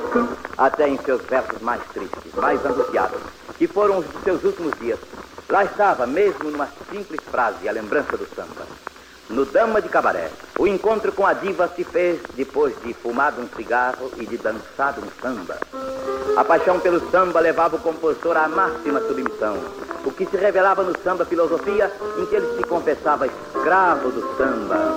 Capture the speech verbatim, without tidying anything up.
Até em seus versos mais tristes, mais angustiados, que foram os de seus últimos dias, lá estava, mesmo numa simples frase, a lembrança do samba. No Dama de Cabaré, o encontro com a diva se fez depois de fumado um cigarro e de dançado um samba. A paixão pelo samba levava o compositor à máxima submissão, o que se revelava no samba filosofia em que ele se confessava escravo do samba.